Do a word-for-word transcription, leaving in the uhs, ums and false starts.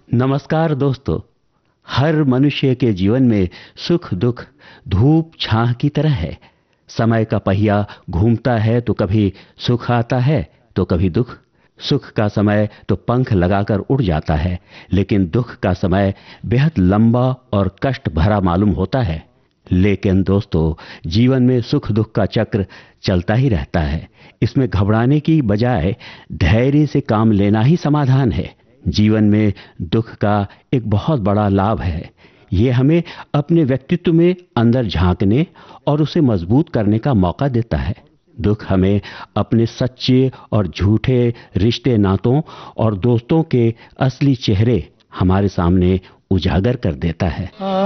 नमस्कार दोस्तों। हर मनुष्य के जीवन में सुख दुख धूप छाह की तरह है। समय का पहिया घूमता है तो कभी सुख आता है तो कभी दुख। सुख का समय तो पंख लगाकर उड़ जाता है, लेकिन दुख का समय बेहद लंबा और कष्ट भरा मालूम होता है। लेकिन दोस्तों, जीवन में सुख दुख का चक्र चलता ही रहता है। इसमें घबराने की बजाय धैर्य से काम लेना ही समाधान है। जीवन में दुख का एक बहुत बड़ा लाभ है। ये हमें अपने व्यक्तित्व में अंदर झांकने और उसे मजबूत करने का मौका देता है। दुख हमें अपने सच्चे और झूठे रिश्ते नातों और दोस्तों के असली चेहरे हमारे सामने उजागर कर देता है।